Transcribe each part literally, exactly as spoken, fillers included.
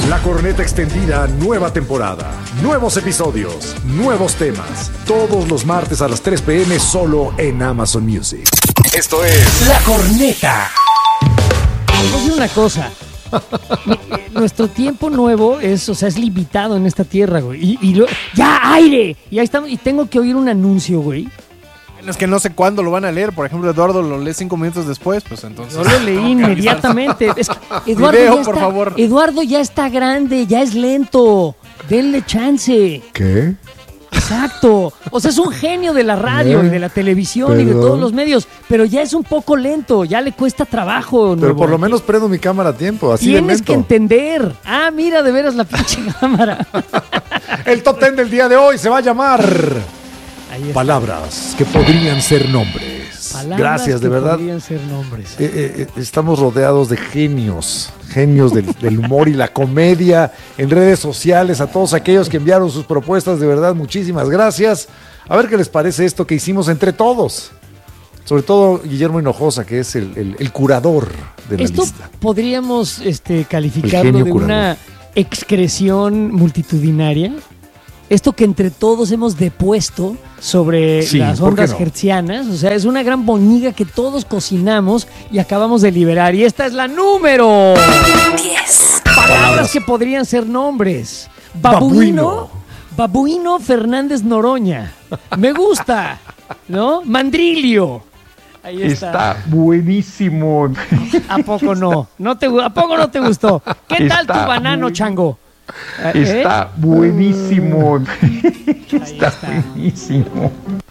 La Corneta Extendida, nueva temporada. Nuevos episodios, nuevos temas. Todos los martes a las tres p.m. solo en Amazon Music. Esto es La Corneta. Voy a decir una cosa. Nuestro tiempo nuevo es, o sea, es limitado en esta tierra, güey. Y, y lo, ¡ya, aire! Y ahí estamos. Y tengo que oír un anuncio, güey. Es que no sé cuándo lo van a leer. Por ejemplo, Eduardo lo lee cinco minutos después, pues entonces... Yo lo leí inmediatamente. Es que Eduardo, Video, ya por está, favor. Eduardo ya está grande, ya es lento. Denle chance. ¿Qué? Exacto. O sea, es un genio de la radio ¿Eh? y de la televisión Perdón. y de todos los medios. Pero ya es un poco lento, ya le cuesta trabajo. Pero nuevo. por lo menos prendo mi cámara a tiempo, así de Tienes lento. que entender. Ah, mira, de veras la pinche cámara. El top ten del día de hoy se va a llamar... Ahí está. Palabras que podrían ser nombres. Palabras Gracias, de que verdad. podrían ser nombres. Eh, eh, eh, estamos rodeados de genios, genios del, del humor y la comedia en redes sociales. A todos aquellos que enviaron sus propuestas, de verdad, muchísimas gracias. A ver qué les parece esto que hicimos entre todos. Sobre todo Guillermo Hinojosa, que es el, el- el curador de la Esto lista. podríamos este, El calificarlo genio de curador. una excreción multitudinaria. Esto que entre todos hemos depuesto sobre Sí, las ¿por qué ondas no? hertzianas. O sea, es una gran boñiga que todos cocinamos y acabamos de liberar. Y esta es la número diez. Palabras que podrían ser nombres. Babuino. Babuino Fernández Noroña. Me gusta, ¿no? Mandrilio. Ahí está. Está buenísimo. ¿A poco no? ¿No te, gu- ¿A poco no te gustó? ¿Qué tal tu Está banano, muy- chango? ¿Eh? Está buenísimo. Ahí Está está. buenísimo.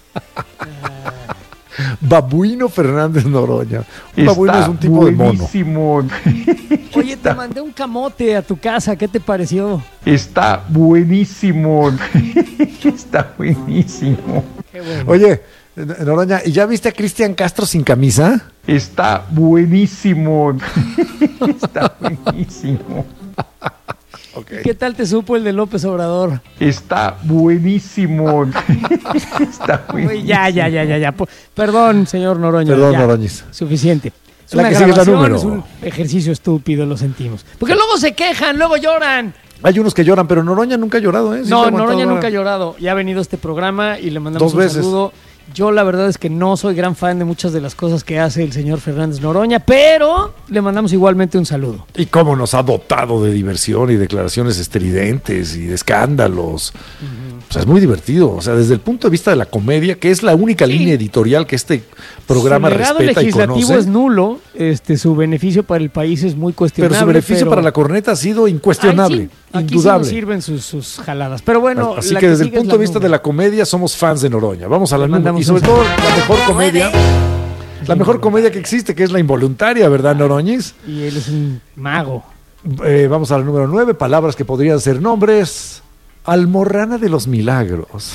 Babuino Fernández Noroña. Un Está babuino es un tipo de mono. buenísimo. Oye, te mandé un camote a tu casa. ¿Qué te pareció? Está buenísimo. Está buenísimo. Qué bueno. Oye, Noroña, ¿y ya viste a Cristian Castro sin camisa? Está buenísimo. Está buenísimo. Okay. ¿Qué tal te supo el de López Obrador? Está buenísimo. Está Uy, buenísimo. ya, ya, ya, ya, ya. Po- Perdón, señor Noroña. Perdón, ya. Noroñis. Suficiente. Es La una que sigue es la grabación, número. es un ejercicio estúpido, lo sentimos. Porque luego se quejan, luego lloran. Hay unos que lloran, pero Noroña nunca ha llorado, ¿eh? Siempre No, ha aguantado Noroña vara. nunca ha llorado. Ya ha venido a este programa y le mandamos Dos un veces. saludo. Yo la verdad es que no soy gran fan de muchas de las cosas que hace el señor Fernández Noroña, pero le mandamos igualmente un saludo. Y cómo nos ha dotado de diversión y declaraciones estridentes y de escándalos. O sea, es muy divertido. O sea, desde el punto de vista de la comedia, que es la única Sí. línea editorial que este programa su legado respeta y legislativo conoce. es nulo, este, su beneficio para el país es muy cuestionable. Pero su beneficio pero- para la corneta ha sido incuestionable, Ay, sí, aquí sí indudable. nos sirven sus, sus jaladas. Pero bueno, Así la que desde el sigue es punto de la vista número. de la comedia somos fans de Noroña. Vamos a la Le número. mandamos Y sobre un todo la mejor comedia, la mejor comedia que existe, que es la involuntaria, ¿verdad, Noroñis? Y él es un mago. Eh, vamos a la número nueve, palabras que podrían ser nombres. Almorrana de los Milagros.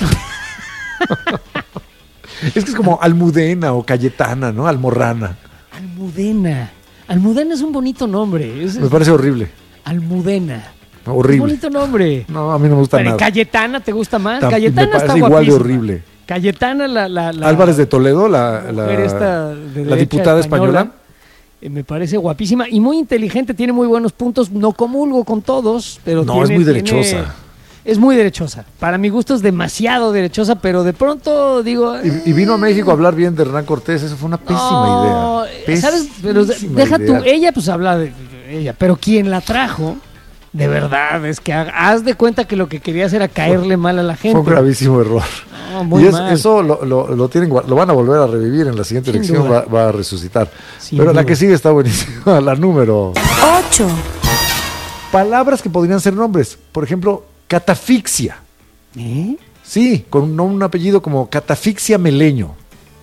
Es que es como Almudena o Cayetana, ¿no? Almorrana. Almudena. Almudena es un bonito nombre. Es, Me parece horrible. Almudena. Horrible. Un bonito nombre. No, a mí no me gusta Pero nada. Cayetana te gusta más. Tam- Cayetana me parece está igual de guapísima. horrible. Cayetana, la, la, la Álvarez de Toledo, la, la, mujer esta de la derecha diputada española. eh, me parece guapísima y muy inteligente, tiene muy buenos puntos. No comulgo con todos, pero No, tiene- es muy tiene- derechosa. Es muy derechosa. Para mi gusto es demasiado derechosa, pero de pronto digo... Y, y vino a México a hablar bien de Hernán Cortés. Eso fue una pésima no, idea. ¿sabes? Pero de- Pésima deja idea. tú, ella pues habla de, de ella, pero quien la trajo, de verdad, es que ha- haz de cuenta que lo que querías era caerle mal a la Fue gente. un gravísimo error. No, muy y es- mal. eso lo, lo- lo tienen, gua- lo van a volver a revivir en la siguiente Sin elección, duda. va, va a resucitar. Sin Pero la duda. que sigue está buenísima, la número. ocho. Palabras que podrían ser nombres. Por ejemplo, catafixia. ¿Eh? Sí, con un, un apellido como Catafixia Meleño.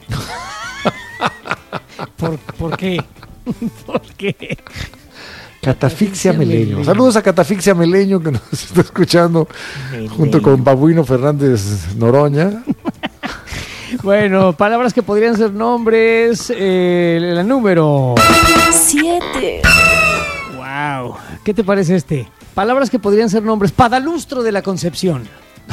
¿Por, ¿Por qué? ¿Por qué? Catafixia Meleño. Meleño. Saludos a Catafixia Meleño que nos está escuchando junto con Babuino Fernández Noroña. Bueno, palabras que podrían ser nombres. Eh, la número. siete. Wow. ¿Qué te parece este? Palabras que podrían ser nombres. Padalustro de la Concepción.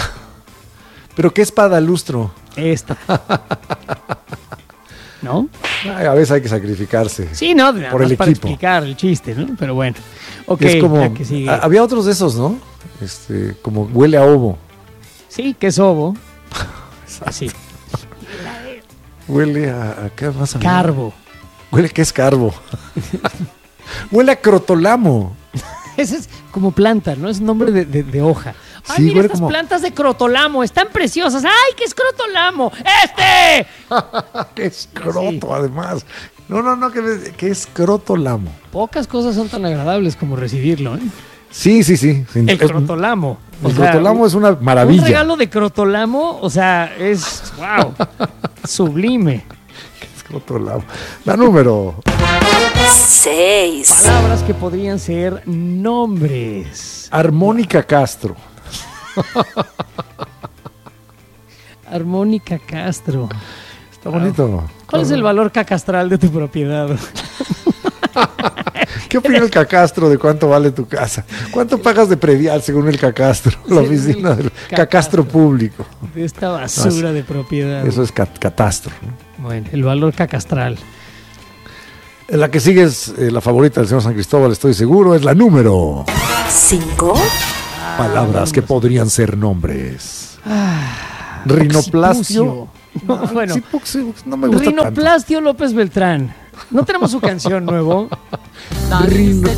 ¿Pero qué es padalustro? Esta. ¿No? Ay, a veces hay que sacrificarse. Sí, no, nada Por más el para equipo. explicar el chiste, ¿no? Pero bueno. Ok, Es como, la que sigue. a- había otros de esos, ¿no? Este, como huele a ovo. Sí, que es ovo. Sí. Huele a, ¿a qué más había? Carbo. Huele que es carbo. Huele a crotolamo. Ese es como planta, ¿no? Es nombre de, de- de hoja. Ay, Sí, mira huele estas como- plantas de crotolamo, están preciosas. ¡Ay, qué es crotolamo! ¡Este! Que es croto, además. No, no, no, que, que es crotolamo. Pocas cosas son tan agradables como recibirlo, ¿eh? Sí, sí, sí. El Es- crotolamo. O El sea, crotolamo es una maravilla. Un regalo de crotolamo, o sea, es, wow, sublime. Es crotolamo. La número. seis, Palabras que podrían ser nombres. Armónica Castro. Armónica Castro. Está bonito. ¿Cuál es el valor cacastral de tu propiedad? ¿Qué opina el Cacastro de cuánto vale tu casa? ¿Cuánto pagas de predial según el Cacastro? La Sí, oficina el del Cacastro. Cacastro público. De esta basura de propiedad. Eso es cat- catastro. ¿no? Bueno, el valor cacastral. La que sigue es eh, la favorita del señor San Cristóbal, estoy seguro, es la número. cinco, Palabras que podrían ser nombres. Rinoplastio. No, bueno, Sí, porque sí, no me gusta tanto. Rinoplastio López Beltrán. ¿No tenemos su canción nuevo? Rino-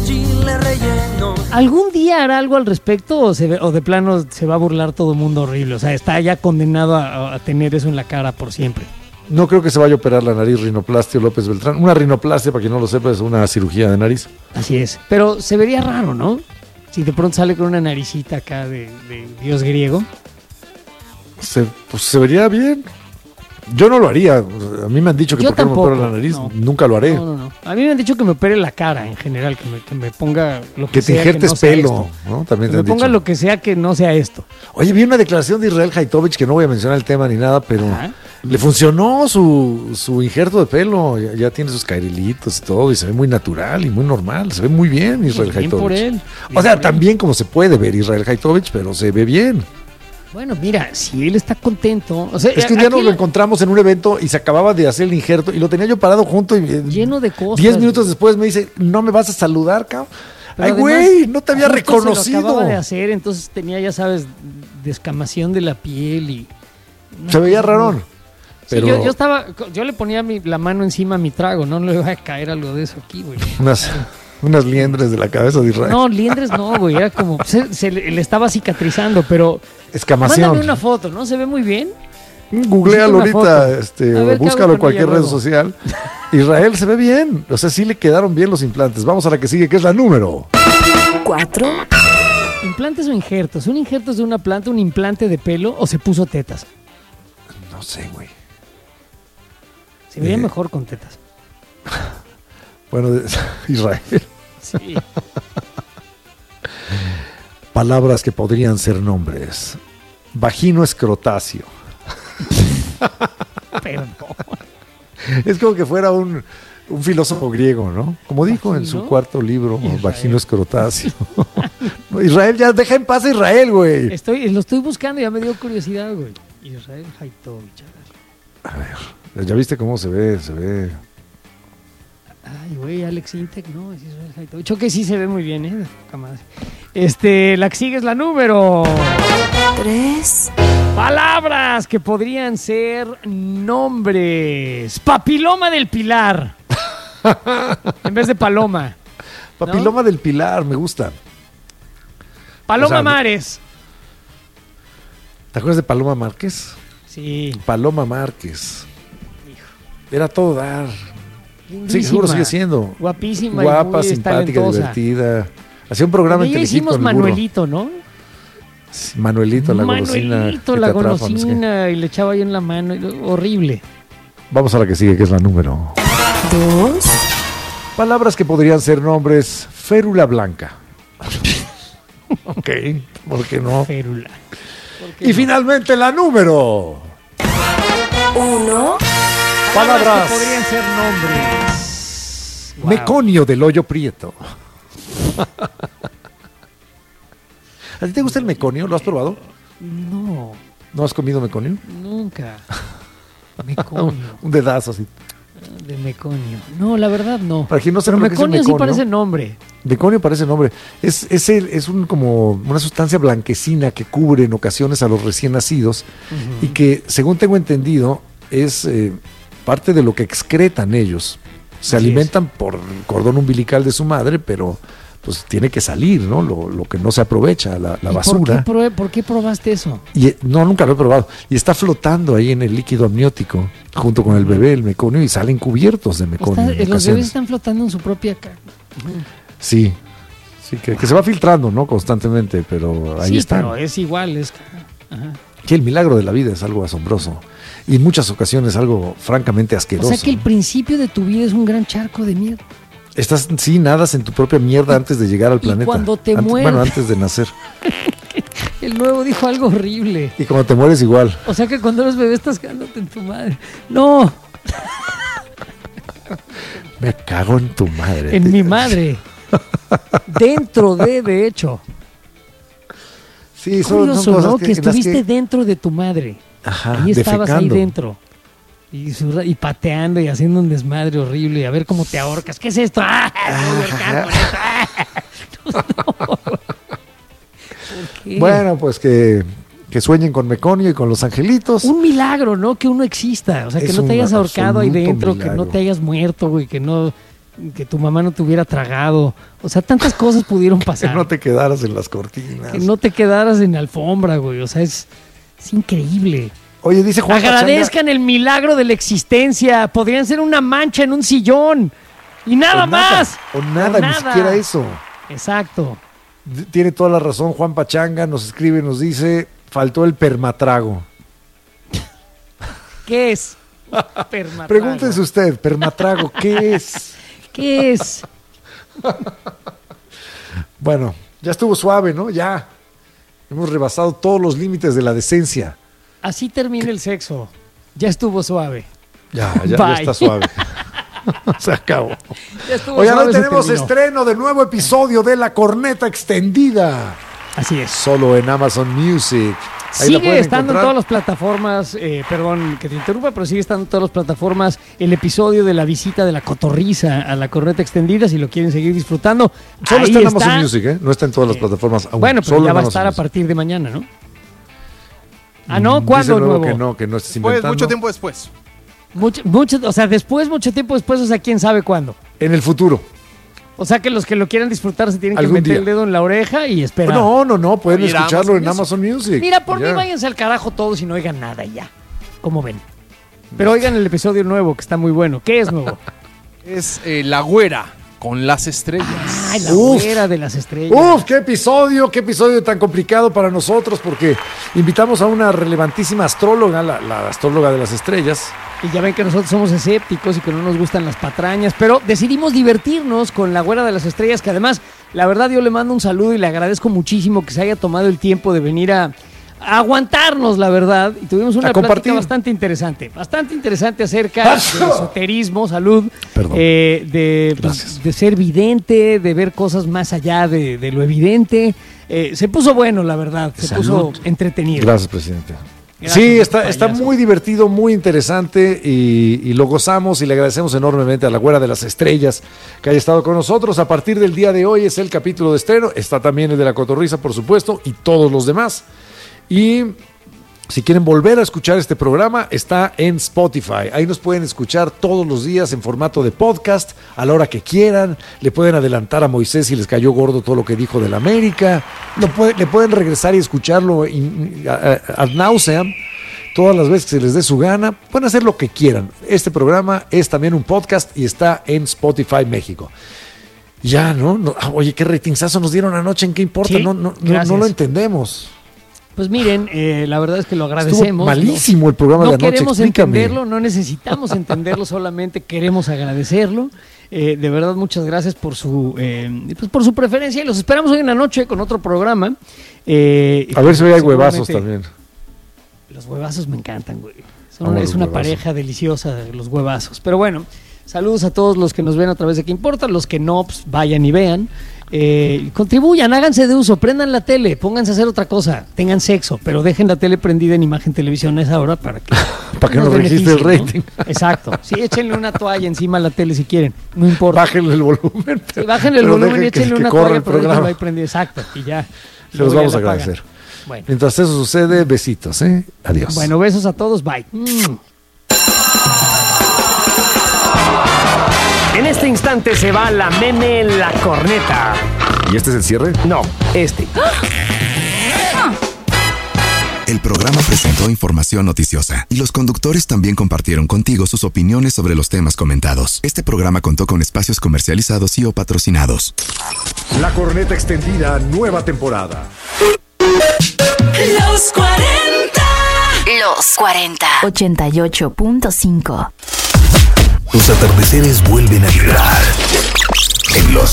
¿Algún día hará algo al respecto o, se ve- o de plano se va a burlar todo el mundo horrible? O sea, está ya condenado a, a tener eso en la cara por siempre. No creo que se vaya a operar la nariz rinoplastio López Beltrán. Una rinoplastia, para quien no lo sepa, es una cirugía de nariz. Así es. Pero se vería raro, ¿no? Si de pronto sale con una naricita acá de, de dios griego. Se, pues se vería bien. Yo no lo haría. A mí me han dicho que Yo por qué no me tampoco, opero la nariz. no. Nunca lo haré. No, no, no. A mí me han dicho que me opere la cara en general, que me, que me ponga lo que, Que te sea. injertes no sea pelo, esto. ¿no? También Que te me han ponga dicho. lo que sea que no sea esto. Oye, vi una declaración de Israel Haitovich, que no voy a mencionar el tema ni nada, pero Ajá. le funcionó su, su injerto de pelo. Ya, ya tiene sus cairilitos y todo, y se ve muy natural y muy normal. Se ve muy bien Israel Pues bien por Haitovich. él. O Bien sea, por él. también como se puede ver Israel Haitovich, pero se ve bien. Bueno, mira, si él está contento. O sea, Es que un día aquí nos lo la- encontramos en un evento y se acababa de hacer el injerto y lo tenía yo parado junto y eh, lleno de cosas. diez minutos después me dice, ¿no me vas a saludar, cabrón? Pero Ay, además, güey, no te había justo Se lo reconocido. acababa de hacer, entonces tenía, ya sabes, descamación de la piel y. una Se veía cosa muy- rarón. Sí, Pero yo, yo estaba, yo le ponía mi- la mano encima a mi trago, no le iba a caer algo de eso aquí, güey. unas, unas liendres de la cabeza de Israel. No, liendres no, güey, era como, se, se le, le estaba cicatrizando, pero Escamación. mándame una foto, ¿no? Se ve muy bien. Googlealo Necesito una ahorita, foto. este, A ver, ¿qué búscalo hago en con cualquier ella red luego? social. Israel se ve bien. O sea, sí le quedaron bien los implantes. Vamos a la que sigue, que es la número. cuatro, ¿Implantes o injertos? ¿Un injerto es de una planta, un implante de pelo o se puso tetas? No sé, güey. Se vería Eh. mejor con tetas. Bueno, de- Israel. Sí. Palabras que podrían ser nombres. Vagino escrotáceo. Perdón. Es como que fuera un, un filósofo griego, ¿no? Como dijo en su ¿Vagino? cuarto libro, Israel. Vagino escrotáceo. No, Israel, ya deja en paz a Israel, güey. Estoy, lo estoy buscando, ya me dio curiosidad, güey. Israel Haitovich. a ver. ¿Ya viste cómo se ve? Se ve. Ay, güey, Alex Intec, no, es Israel Haitovich. Que sí se ve muy bien, ¿eh? Poca madre. Este, la que sigue es la número. tres, Palabras que podrían ser nombres. Papiloma del Pilar. En vez de paloma. Papiloma del Pilar, me gusta. Paloma O sea, Mares. ¿Te acuerdas de Paloma Márquez? Sí. Paloma Márquez. Era todo dar. Sí, Lindísima. seguro sigue siendo. Guapísima. y Guapa, muy simpática, talentosa. divertida. Hacía un programa en Ya Telequip hicimos con el burro. Manuelito, ¿no? Sí, Manuelito, la golosina. Manuelito, que la te atrapa, no sé qué. golosina, y le echaba ahí en la mano. y- Horrible. Vamos a la que sigue, que es la número. dos, Palabras que podrían ser nombres. Férula blanca. Ok, ¿por qué no? Férula. ¿Por qué Y no? finalmente la número. uno, Palabras que podrían ser nombres. Wow. Meconio del hoyo prieto. ¿A ti te gusta el meconio? ¿Lo has probado? No, ¿No has comido meconio? nunca. Un, Meconio. un dedazo así. De meconio. No, la verdad no. Para quien no Pero sepa lo que es el meconio sí meconio. parece nombre. Meconio parece nombre. Es, es, el- es un, como una sustancia blanquecina que cubre en ocasiones a los recién nacidos y que, según tengo entendido, es eh, parte de lo que excretan ellos. Se Así alimentan por el cordón umbilical de su madre, pero pues tiene que salir, ¿no? Lo, lo que no se aprovecha, la, la ¿Y basura. ¿Por qué, probé- por qué probaste eso? Y eh, no, nunca lo he probado. Y está flotando ahí en el líquido amniótico, junto con el bebé, el meconio, y salen cubiertos de meconio. Está- en los bebés ocasiones. están flotando en su propia caca. Sí, sí, que, que se va filtrando, ¿no? Constantemente, pero ahí sí, están. pero es igual. Es... Ajá. Que el milagro de la vida es algo asombroso. Y en muchas ocasiones algo francamente O asqueroso. sea que el ¿no? principio de tu vida es un gran charco de mierda. Estás, sí, nadas en tu propia mierda antes de llegar al y planeta. cuando te Antes- mueres. Bueno, antes de nacer. El nuevo dijo algo horrible. Y cuando te mueres igual. O sea que cuando eres bebé estás quedándote en tu madre. No, Me cago en tu madre. en mi madre. Dentro de, de hecho. Sí, son, son Curioso, cosas ¿no? que, Que en las estuviste que- dentro de tu madre. Ajá, Ahí estabas defecando. ahí dentro. Y, surra- y pateando y haciendo un desmadre horrible. A ver cómo te ahorcas. ¿Qué es esto? ¡Ah! me voy a ahorcar con esto. ¡Ah! No, no. ¿Por qué? Bueno, pues que, que sueñen con Meconio y con los angelitos. Un milagro, ¿no? Que uno exista. O sea, que Es no te un hayas ahorcado ahí absoluto dentro, que no milagro. te hayas muerto, güey, que no, que tu mamá no te hubiera tragado. O sea, tantas cosas pudieron Que pasar. no te quedaras en las cortinas. Que no te quedaras en alfombra, güey. O sea, es, es increíble. Oye, dice Juan Agradezcan el milagro de la existencia. Podrían ser una mancha en un sillón. Y nada O nada, más. o nada, ni siquiera eso. Exacto. D- Tiene toda la razón Juan Pachanga, nos escribe, nos dice, faltó el permatrago. ¿Qué es? Permatrago. Pregúntese usted, permatrago, ¿qué es? ¿Qué es? Bueno, ya estuvo suave, ¿no? Ya. Hemos rebasado todos los límites de la decencia. Así termina el sexo. Ya estuvo suave. Ya, ya, ya Bye. está suave. Se acabó. Ya estuvo Oigan, suave, hoy se tenemos terminó. estreno de nuevo episodio de La Corneta Extendida. Así es. Solo en Amazon Music. Ahí la Sigue pueden estando encontrar. en todas las plataformas, eh, perdón que te interrumpa, pero sigue estando en todas las plataformas el episodio de la visita de la cotorriza a la corneta extendida, si lo quieren seguir disfrutando. Solo ahí está en Amazon Music, ¿eh? No está en todas las Eh, plataformas aún. Bueno, pero Solo ya en va a Amazon estar a Music. partir de mañana, ¿no? Ah, Mm, no, dice ¿cuándo nuevo nuevo? que no, que no estés Pues inventando. mucho tiempo después. Mucho, mucho, o sea, después, mucho tiempo después, o sea, quién sabe cuándo. En el futuro. O sea, que los que lo quieran disfrutar se tienen que Algún meter día. el dedo en la oreja y esperar. No, no, no, pueden Ir a escucharlo en Amazon Amazon Music. Mira, por Ya. mí váyanse al carajo todos y no oigan nada y ya. ¿Cómo ven? Pero oigan el episodio nuevo, que está muy bueno. ¿Qué es nuevo? Es eh, La Güera con las estrellas. Ay, la Uf. hoguera de las estrellas. Uf, qué episodio, qué episodio tan complicado para nosotros porque invitamos a una relevantísima astróloga, la, la astróloga de las estrellas. Y ya ven que nosotros somos escépticos y que no nos gustan las patrañas, pero decidimos divertirnos con la güera de las estrellas, que además, la verdad, yo le mando un saludo y le agradezco muchísimo que se haya tomado el tiempo de venir a, a aguantarnos, la verdad. Y tuvimos una A plática compartir. bastante interesante, bastante interesante acerca del esoterismo, salud, Perdón. eh, de, pues, Gracias. de ser vidente, de ver cosas más allá de, de lo evidente. Eh, se puso bueno, la verdad, se Salud. puso entretenido. Gracias, presidente. Gracias, Sí, está, payaso. está muy divertido, muy interesante y, y lo gozamos y le agradecemos enormemente a la Güera de las Estrellas que haya estado con nosotros. A partir del día de hoy es el capítulo de estreno, está también el de la Cotorrisa, por supuesto, y todos los demás. Y si quieren volver a escuchar este programa, está en Spotify. Ahí nos pueden escuchar todos los días en formato de podcast, a la hora que quieran. Le pueden adelantar a Moisés si les cayó gordo todo lo que dijo del América. Lo puede- le pueden regresar y escucharlo in- a- a- ad nauseam todas las veces que se les dé su gana. Pueden hacer lo que quieran. Este programa es también un podcast y está en Spotify México. Ya, ¿no? No, ah, oye, qué ratingsazo nos dieron anoche, ¿en qué importa? Sí, no, no, no, gracias. no lo entendemos. Pues miren, eh, la verdad es que lo Estuvo agradecemos. malísimo el programa No de anoche, queremos explícame. entenderlo, no necesitamos entenderlo, solamente queremos agradecerlo. Eh, de verdad, muchas gracias por su eh, pues por su preferencia y los esperamos hoy en la noche con otro programa. Eh, A ver si hoy hay huevazos seguramente- también. Los huevazos me encantan, güey. Son- Amo es los una huevazos. pareja deliciosa, los huevazos. Pero bueno, saludos a todos los que nos ven a través de Qué Importa, los que no, pues vayan y vean. Eh, contribuyan, háganse de uso, prendan la tele, pónganse a hacer otra cosa, tengan sexo, pero dejen la tele prendida en Imagen Televisión a esa hora para que, para que nos registre el rating. ¿no? Exacto. Sí, échenle una toalla encima a la tele si quieren, no importa. Bájenle el volumen. Sí, bájenle el volumen y échenle que, una que toalla, pero déjenlo ahí prendido. Exacto, y ya. Se los vamos a agradecer. Bueno. Mientras eso sucede, besitos, ¿eh? Adiós. Bueno, besos a todos, bye. Mm. En este instante se va la meme La Corneta. ¿Y este es el cierre? No, este. El programa presentó información noticiosa y los conductores también compartieron contigo sus opiniones sobre los temas comentados. Este programa contó con espacios comercializados y o patrocinados. La Corneta Extendida, nueva temporada. Los cuarenta. Los cuarenta. ochenta y ocho punto cinco. Los atardeceres vuelven a vibrar en los